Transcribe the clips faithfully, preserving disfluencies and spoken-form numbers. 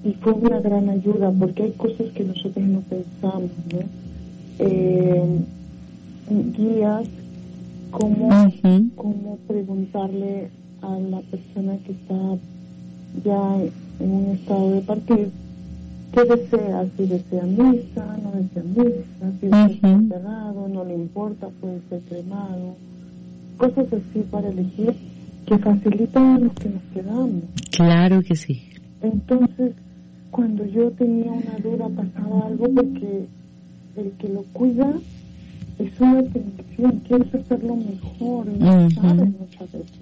y fue una gran ayuda, porque hay cosas que nosotros no pensamos, ¿no? Eh, guías, cómo, uh-huh. cómo preguntarle a la persona que está ya en un estado de partir, ¿qué desea? Si desea misa, no desea misa, si desea uh-huh. ser enterrado, no le importa, puede ser cremado, cosas así para elegir que facilitan a los que nos quedamos. Claro que sí. Entonces, cuando yo tenía una duda, pasaba algo, porque el que lo cuida es una tensión, quieres hacerlo mejor, y no uh-huh. sabes muchas veces.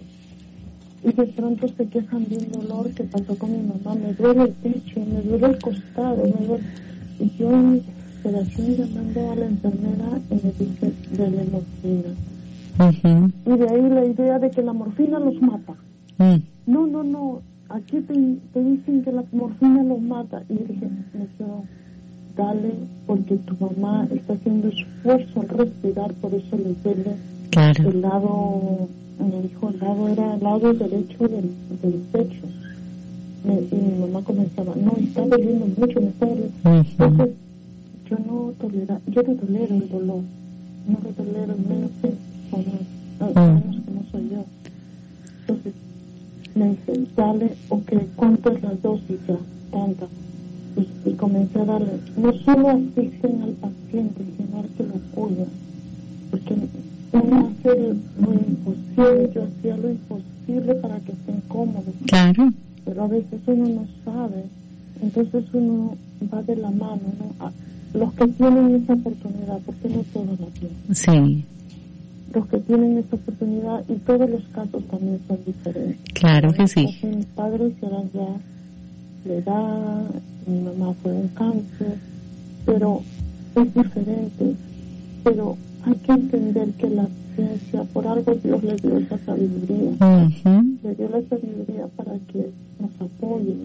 Y de pronto se quejan de un dolor que pasó con mi mamá, me duele el pecho, me duele el costado, me duele... Y yo en mi desesperación llamando a la enfermera y me dice, dele morfina. Uh-huh. Y de ahí la idea de que la morfina los mata. Uh-huh. No, no, no, aquí te, te dicen que la morfina los mata. Y dije, me quedo, dale, porque tu mamá está haciendo esfuerzo al respirar, por eso le duele claro. el lado... Me dijo, el lado era el lado derecho del, del pecho. Me, y mi mamá comenzaba, no, está doliendo mucho, me está doliendo. Uh-huh. Entonces, yo no tolera, yo no tolero el dolor, no lo tolero, menos que no, uh-huh. menos que no soy yo. Entonces, me dice, dale, ok, ¿cuánto es la dosis ya? Tanta. Y, y comencé a darle, no solo asisten al paciente, sino al que lo cuida. Porque uno hace lo imposible, yo hacía lo imposible para que estén cómodos. Claro. Pero a veces uno no sabe, entonces uno va de la mano, ¿no? A los que tienen esa oportunidad, porque no todos la tienen. Sí. Los que tienen esa oportunidad, y todos los casos también son diferentes. Claro que sí. Mis padres eran ya de edad, mi mamá fue un cáncer, pero es diferente. Pero hay que entender que la ciencia, por algo Dios le dio esa sabiduría. Uh-huh. Le dio la sabiduría para que nos apoye.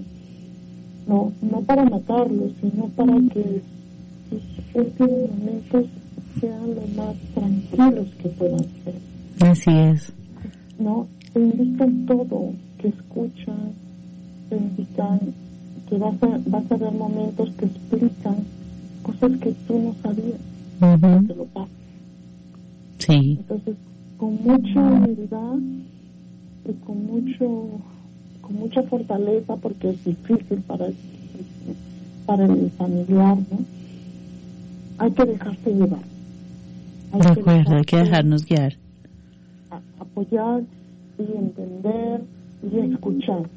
No, no para matarlos, sino para que sus últimos momentos sean lo más tranquilos que puedan ser. Así es. No, te indican todo, que escuchan, te indican que vas a, vas a ver momentos que explican cosas que tú no sabías. Uh-huh. Que lo pasan. Sí. Entonces, con mucha humildad y con mucho, con mucha fortaleza, porque es difícil para el, para el familiar, ¿no? Hay que dejarse llevar. Hay de acuerdo, hay que dejarnos guiar. A, apoyar y entender y escuchar,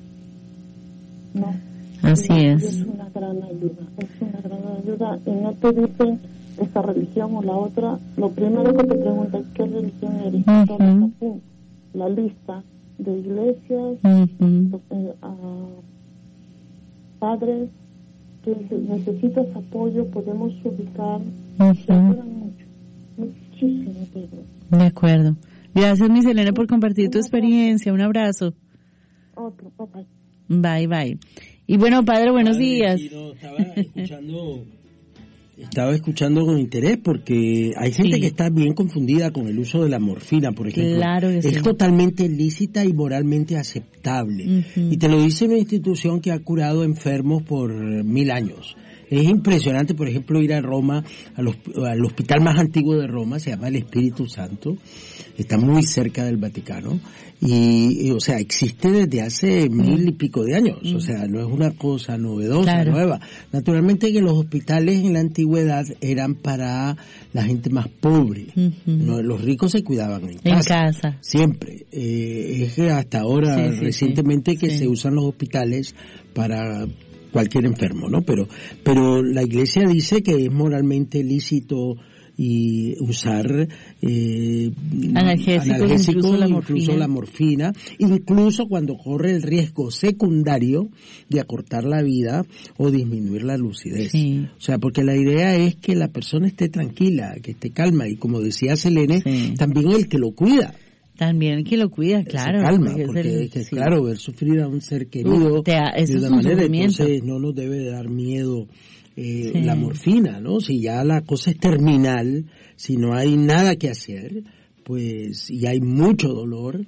¿no? Así y, es. Y es una gran ayuda, es una gran ayuda. Y no te dicen esta religión o la otra, lo primero que te preguntan, ¿qué religión eres? Uh-huh. La lista de iglesias, uh-huh. eh, uh, padres, que si necesitas apoyo, podemos ubicar, uh-huh. te ayudan mucho, muchísimo. Pedro. De acuerdo. Gracias, Miss Elena, por compartir tu experiencia. Un abrazo. Otro, bye. Bye, bye. Y bueno, padre, buenos padre, días. Sí, no, estaba escuchando... Estaba escuchando con interés, porque hay gente sí. que está bien confundida con el uso de la morfina, por ejemplo. Claro que es sí. totalmente lícita y moralmente aceptable. Uh-huh. Y te lo dice una institución que ha curado enfermos por mil años. Es impresionante, por ejemplo, ir a Roma, al, al hospital más antiguo de Roma, se llama el Espíritu Santo, está muy cerca del Vaticano, y, y o sea, existe desde hace mm. mil y pico de años, mm. o sea, no es una cosa novedosa, claro. nueva. Naturalmente que los hospitales en la antigüedad eran para la gente más pobre, uh-huh. no, los ricos se cuidaban en casa, en casa. siempre. Eh, es que hasta ahora, sí, sí, recientemente, sí. que sí. se usan los hospitales para cualquier enfermo, ¿no? Pero, pero la Iglesia dice que es moralmente lícito y usar eh, analgésicos, analgésicos incluso, la, incluso la morfina, incluso cuando corre el riesgo secundario de acortar la vida o disminuir la lucidez. Sí. O sea, porque la idea es que la persona esté tranquila, que esté calma, y como decía Selene, sí. también el que lo cuida. También el que lo cuida, claro. Se calma, porque, porque el, es que, sí. claro, ver sufrir a un ser querido Te ha, de una manera, entonces no nos debe dar miedo eh, sí. la morfina, ¿no? Si ya la cosa es terminal, si no hay nada que hacer, pues, y hay mucho dolor,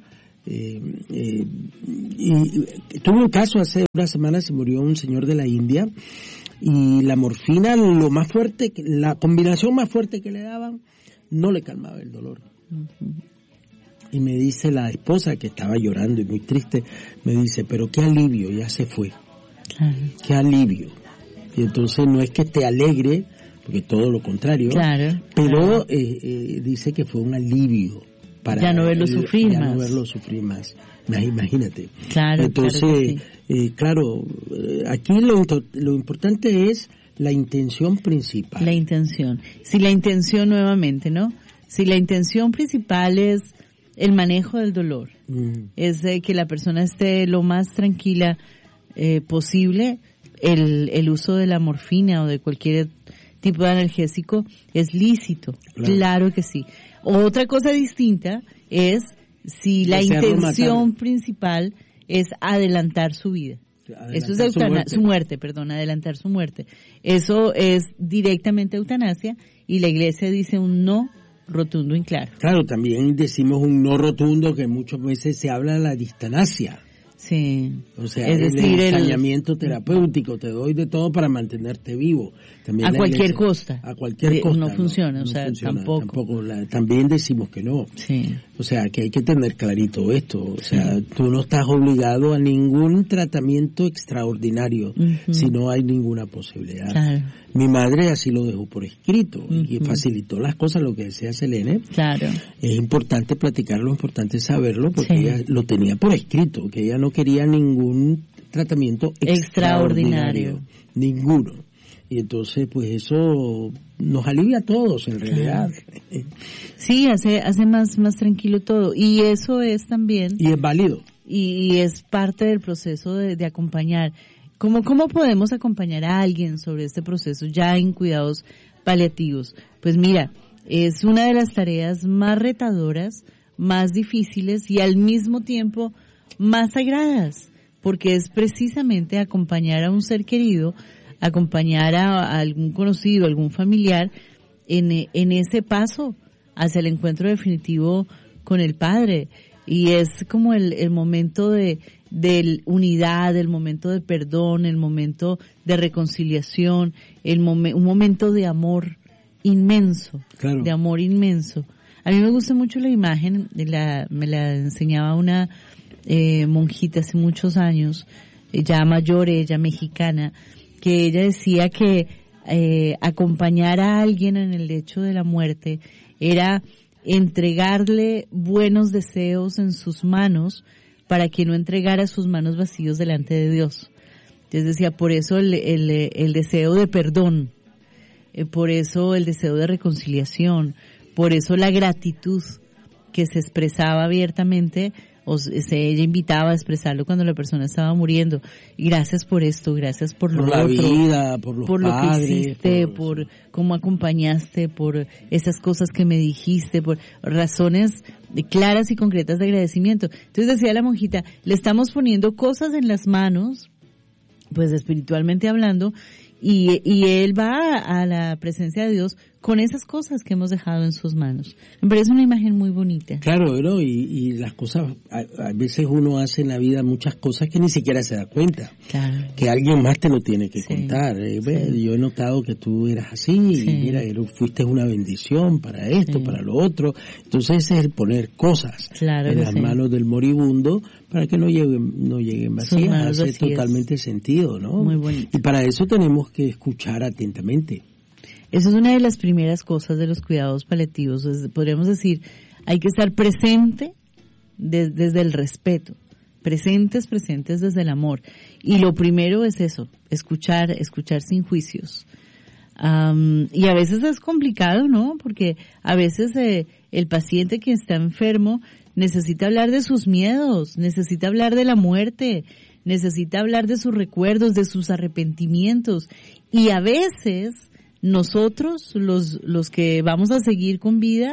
Eh, eh, y, y tuve un caso hace unas semanas, se murió un señor de la India y la morfina, lo más fuerte, la combinación más fuerte que le daban, no le calmaba el dolor. Uh-huh. Y me dice la esposa, que estaba llorando y muy triste, me dice, pero qué alivio, ya se fue. Claro. Qué alivio. Y entonces no es que esté alegre, porque todo lo contrario, claro, pero claro. Eh, eh, dice que fue un alivio para ya no verlo sufrir ya más. no verlo sufrir más. Imagínate. Claro, entonces, claro, sí. eh, claro, aquí lo, lo importante es la intención principal. La intención. Si la intención nuevamente, ¿no? Si la intención principal es el manejo del dolor, mm. es eh, que la persona esté lo más tranquila eh, posible, el, el uso de la morfina o de cualquier tipo de analgésico es lícito, claro, claro que sí. Otra cosa distinta es si la intención matar. principal es adelantar su vida. Adelantar Eso es eutanasia, su muerte. su muerte, perdón, adelantar su muerte. Eso es directamente eutanasia y la iglesia dice un no rotundo y claro. Claro, también decimos un no rotundo, que muchas veces se habla de la distanasia. Sí. O sea, es decir, el ensañamiento el... terapéutico, te doy de todo para mantenerte vivo. También a cualquier iglesia, costa. A cualquier costa. No funciona, no, o sea, no funciona, tampoco. tampoco la, también decimos que no. Sí. O sea, que hay que tener clarito esto. O sea, sí, tú no estás obligado a ningún tratamiento extraordinario, uh-huh, si no hay ninguna posibilidad. Claro. Mi madre así lo dejó por escrito, uh-huh, y facilitó las cosas, lo que decía Selene. Claro. Es importante platicarlo, es importante saberlo, porque sí, ella lo tenía por escrito, que ella no quería ningún tratamiento extraordinario. extraordinario. Ninguno. Y entonces, pues eso nos alivia a todos, en realidad. Claro. Sí, hace hace más más tranquilo todo. Y eso es también... Y es válido. Y, y es parte del proceso de, de acompañar. ¿Cómo, ¿Cómo podemos acompañar a alguien sobre este proceso ya en cuidados paliativos? Pues mira, es una de las tareas más retadoras, más difíciles y al mismo tiempo más sagradas, porque es precisamente acompañar a un ser querido, acompañar a, a algún conocido, algún familiar en, en ese paso hacia el encuentro definitivo con el Padre. Y es como el, el momento de, de unidad, el momento de perdón, el momento de reconciliación, el momen, un momento de amor inmenso, claro, de amor inmenso. A mí me gusta mucho la imagen, la, me la enseñaba una eh, monjita hace muchos años, ya mayor, ella mexicana, que ella decía que eh, acompañar a alguien en el lecho de la muerte era entregarle buenos deseos en sus manos para que no entregara sus manos vacíos delante de Dios. Entonces decía, por eso el, el, el deseo de perdón, eh, por eso el deseo de reconciliación, por eso la gratitud que se expresaba abiertamente, o se, ella invitaba a expresarlo cuando la persona estaba muriendo. Gracias por esto, gracias por, por lo la otro, vida, por los por padres, lo que hiciste, por, por cómo acompañaste, por esas cosas que me dijiste, por razones claras y concretas de agradecimiento. Entonces decía la monjita, le estamos poniendo cosas en las manos, pues espiritualmente hablando, y, y él va a la presencia de Dios con esas cosas que hemos dejado en sus manos. Me parece una imagen muy bonita. Claro, ¿no? Y, y las cosas, a, a veces uno hace en la vida muchas cosas que ni siquiera se da cuenta. Claro. Que alguien más te lo tiene que sí, contar. Eh, sí. Yo he notado que tú eras así, sí, y mira, fuiste una bendición para esto, sí, para lo otro. Entonces ese es el poner cosas claro en las sí. manos del moribundo para que no lleguen, no lleguen vacías. Hace vacías. Totalmente sentido, ¿no? Muy bonito. Y para eso tenemos que escuchar atentamente. Esa es una de las primeras cosas de los cuidados paliativos. Es, podríamos decir, hay que estar presente de, desde el respeto, presentes, presentes desde el amor. Y lo primero es eso, escuchar, escuchar sin juicios. Um, y a veces es complicado, ¿no? Porque a veces eh, el paciente que está enfermo necesita hablar de sus miedos, necesita hablar de la muerte, necesita hablar de sus recuerdos, de sus arrepentimientos. Y a veces nosotros, los, los que vamos a seguir con vida,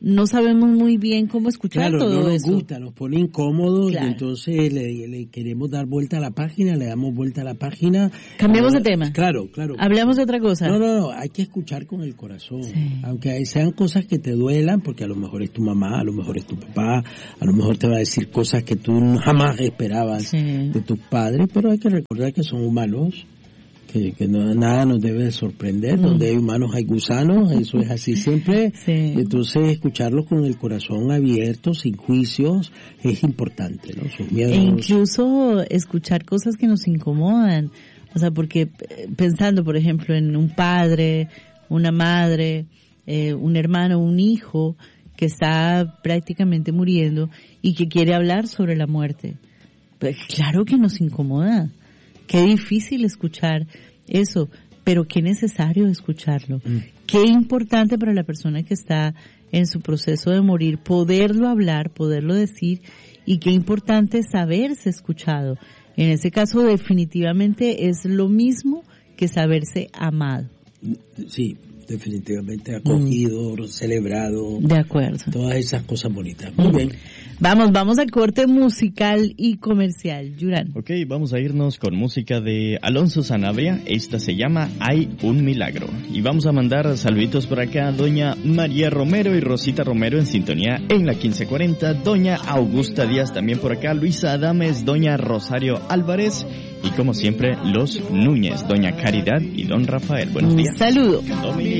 no sabemos muy bien cómo escuchar claro, todo no nos eso. gusta, nos pone incómodos, Claro. y entonces le, le queremos dar vuelta a la página, le damos vuelta a la página. Cambiemos no, de tema. Claro, claro. Hablemos de otra cosa. No, no, no, hay que escuchar con el corazón. Sí. Aunque sean cosas que te duelan, porque a lo mejor es tu mamá, a lo mejor es tu papá, a lo mejor te va a decir cosas que tú jamás esperabas Sí. de tus padres, pero hay que recordar que son humanos. Que, que no, nada nos debe de sorprender, mm. donde hay humanos hay gusanos, eso es así siempre, sí. Entonces escucharlos con el corazón abierto, sin juicios, es importante, ¿no? Sus miedos. E incluso escuchar cosas que nos incomodan, o sea, porque pensando, por ejemplo, en un padre, una madre, eh, un hermano, un hijo que está prácticamente muriendo y que quiere hablar sobre la muerte, pues claro que nos incomoda. Qué difícil escuchar eso, pero qué necesario escucharlo. Mm. Qué importante para la persona que está en su proceso de morir poderlo hablar, poderlo decir, y qué importante saberse escuchado. En ese caso definitivamente es lo mismo que saberse amado. Sí, definitivamente acogido, mm. celebrado. De acuerdo. Todas esas cosas bonitas. Muy mm. bien. Vamos, vamos al corte musical y comercial. Yuran. Ok, vamos a irnos con música de Alonso Sanabria. Esta se llama Hay un Milagro. Y vamos a mandar saluditos por acá a doña María Romero y Rosita Romero en sintonía en la quince cuarenta. Doña Augusta Díaz también por acá. Luisa Adames, doña Rosario Álvarez. Y como siempre, los Núñez, doña Caridad y don Rafael. Buenos días. Un saludo. Dominique.